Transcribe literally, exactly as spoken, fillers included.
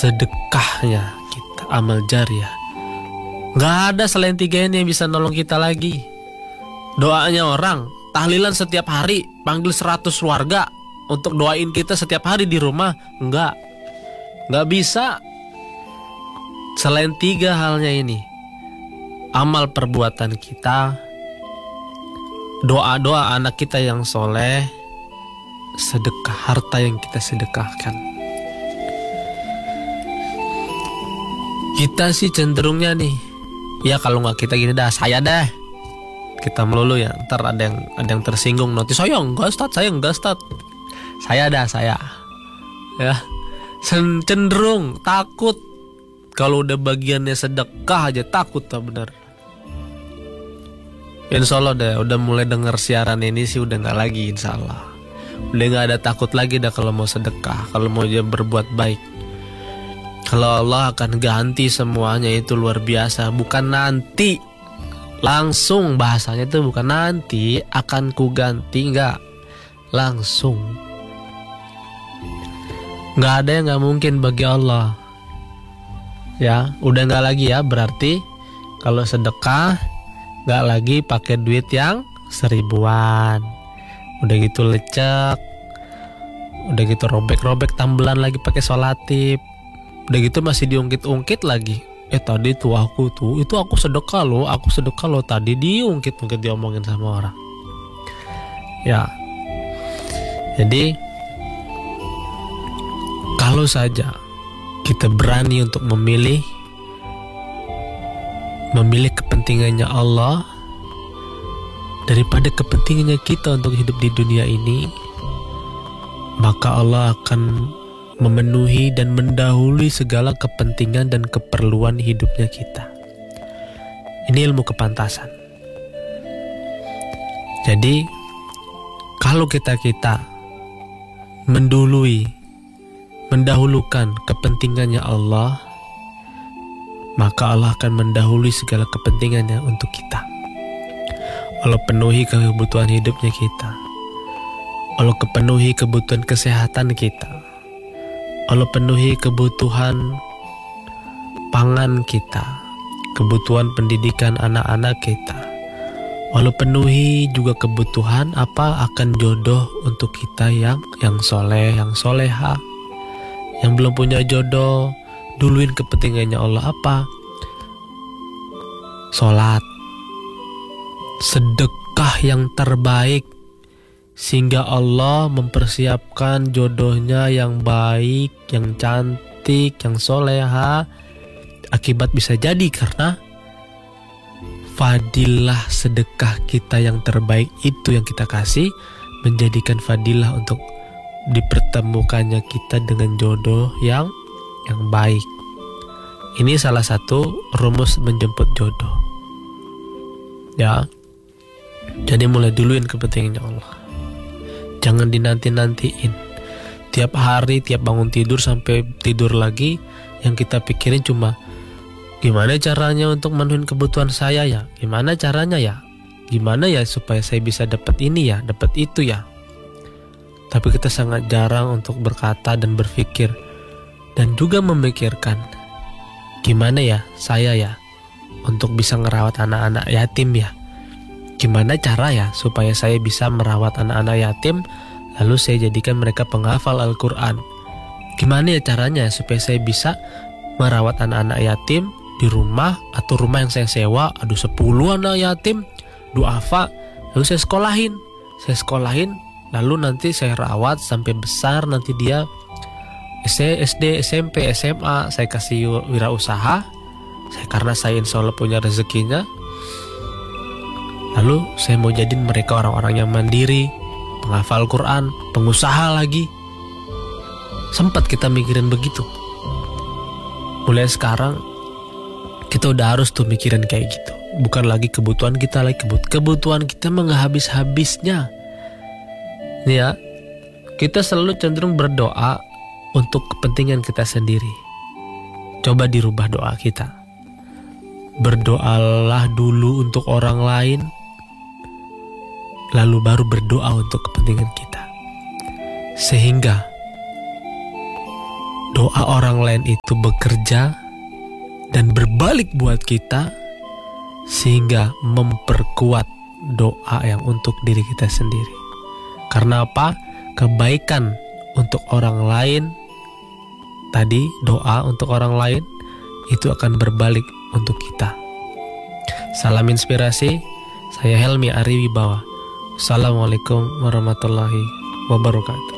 sedekahnya kita, amal jariah. Gak ada selain tiga ini yang bisa nolong kita lagi. Doanya orang, tahlilan setiap hari, panggil seratus warga untuk doain kita setiap hari di rumah. Enggak, gak bisa. Selain tiga halnya ini, amal perbuatan kita, doa-doa anak kita yang soleh, sedekah harta yang kita sedekahkan. Kita sih cenderungnya nih, ya kalau nggak kita gini dah, saya dah, kita melulu ya. Ntar ada yang ada yang tersinggung, nanti saya enggak Ustaz, saya enggak Ustaz, saya dah saya, ya cenderung takut. Kalau udah bagiannya sedekah aja takut tak benar. Insya Allah deh, udah mulai denger siaran ini sih udah nggak lagi, insya Allah. Udah nggak ada takut lagi dah kalau mau sedekah, kalau mau dia berbuat baik. Kalau Allah akan ganti semuanya itu luar biasa, bukan nanti, langsung bahasanya itu bukan nanti akan ku ganti, nggak, langsung. Nggak ada yang nggak mungkin bagi Allah. Ya, udah nggak lagi ya, berarti kalau sedekah nggak lagi pakai duit yang seribuan. Udah gitu lecek, udah gitu robek-robek tambelan lagi pakai solatip. Udah gitu masih diungkit-ungkit lagi. Eh tadi tuh aku tuh, itu aku sedekah loh, aku sedekah loh tadi, diungkit-ungkit diomongin sama orang. Ya, jadi kalau saja kita berani untuk memilih Memilih kepentingannya Allah daripada kepentingannya kita untuk hidup di dunia ini, maka Allah akan memenuhi dan mendahului segala kepentingan dan keperluan hidupnya kita. Ini ilmu kepantasan. Jadi kalau kita-kita mendului mendahulukan kepentingannya Allah, maka Allah akan mendahului segala kepentingannya untuk kita. Allah penuhi kebutuhan hidupnya kita, Allah kepenuhi kebutuhan kesehatan kita, Allah penuhi kebutuhan pangan kita, kebutuhan pendidikan anak-anak kita, Allah penuhi juga kebutuhan apa akan jodoh untuk kita yang yang soleh, yang soleha. Yang belum punya jodoh, duluin kepentingannya Allah apa? Sholat, sedekah yang terbaik, sehingga Allah mempersiapkan jodohnya yang baik, yang cantik, yang soleha. Akibat bisa jadi karena fadilah sedekah kita yang terbaik itu yang kita kasih, menjadikan fadilah untuk dipertemukannya kita dengan jodoh yang yang baik. Ini salah satu rumus menjemput jodoh. Ya. Jadi mulai duluin kepentingannya Allah. Jangan dinanti-nantiin. Tiap hari, tiap bangun tidur sampai tidur lagi, yang kita pikirin cuma gimana caranya untuk memenuhi kebutuhan saya ya? Gimana caranya ya? Gimana ya supaya saya bisa dapat ini ya, dapat itu ya? Tapi kita sangat jarang untuk berkata dan berpikir dan juga memikirkan gimana ya saya ya untuk bisa merawat anak-anak yatim ya. Gimana cara ya supaya saya bisa merawat anak-anak yatim lalu saya jadikan mereka penghafal Al-Quran. Gimana ya caranya supaya saya bisa merawat anak-anak yatim di rumah atau rumah yang saya sewa, aduh sepuluh anak yatim, duafa, lalu saya sekolahin. Saya sekolahin lalu nanti saya rawat sampai besar, nanti dia S D, S M P, S M A, saya kasih wirausaha. Saya, karena saya insya Allah punya rezekinya, lalu saya mau jadiin mereka orang-orang yang mandiri, penghafal Quran, pengusaha lagi. Sempat kita mikirin begitu. Mulai sekarang kita udah harus tuh mikirin kayak gitu. Bukan lagi kebutuhan kita lagi kebut kebutuhan kita nggak habis-habisnya. Nih ya, kita selalu cenderung berdoa untuk kepentingan kita sendiri. Coba dirubah doa kita. Berdoalah dulu untuk orang lain, lalu baru berdoa untuk kepentingan kita. Sehingga doa orang lain itu bekerja dan berbalik buat kita, sehingga memperkuat doa yang untuk diri kita sendiri. Karena apa? Kebaikan untuk orang lain tadi, doa untuk orang lain itu akan berbalik untuk kita. Salam inspirasi, saya Helmi Ariwibawa. Assalamualaikum warahmatullahi wabarakatuh.